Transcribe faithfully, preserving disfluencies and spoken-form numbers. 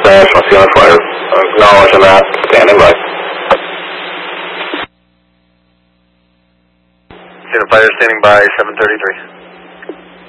National Center Fire. Acknowledging that. Standing by. Center Fire standing by, seven thirty-three.